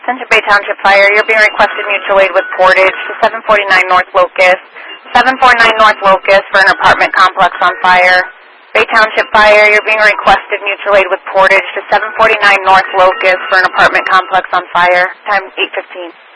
Central Bay Township Fire, you're being requested mutual aid with Portage to 749 North Locust. 749 North Locust for an apartment complex on fire. Bay Township Fire, you're being requested mutual aid with Portage to 749 North Locust for an apartment complex on fire. Time 8:15.